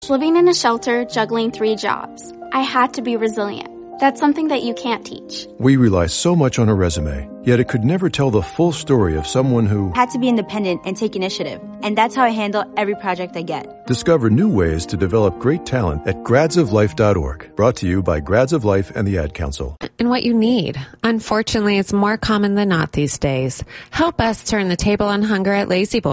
Living in a shelter, juggling 3 jobs. I had to be resilient. That's something that you can't teach. We rely so much on a resume, yet it could never tell the full story of someone who had to be independent and take initiative. And that's how I handle every project I get. Discover new ways to develop great talent at gradsoflife.org. Brought to you by Grads of Life and the Ad Council. And what you need. Unfortunately, it's more common than not these days. Help us turn the table on hunger at La-Z-Boy.